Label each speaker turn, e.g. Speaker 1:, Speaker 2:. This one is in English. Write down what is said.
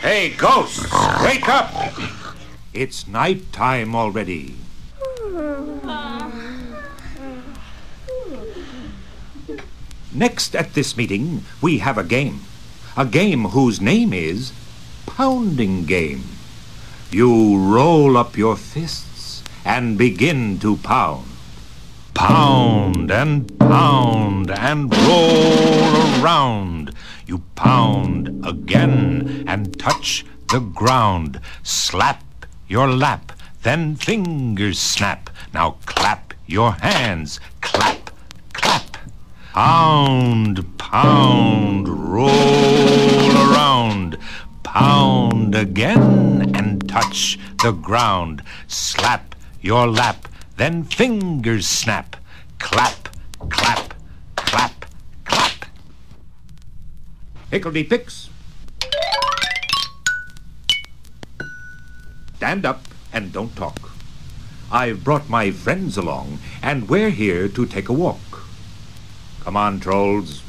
Speaker 1: Hey, ghosts, wake up! It's night time already. Next at this meeting, we have a game. A game whose name is Pounding Game. You roll up your fists and begin to pound. Pound and pound and roll around. You pound again and touch the ground. Slap your lap, then fingers snap. Now clap your hands, clap, clap. Pound, pound, roll around. Pound again and touch the ground. Slap your lap, then fingers snap. Clap, clap, clap, clap. Hickledy-picks. Stand up and don't talk. I've brought my friends along, and we're here to take a walk. Come on, trolls.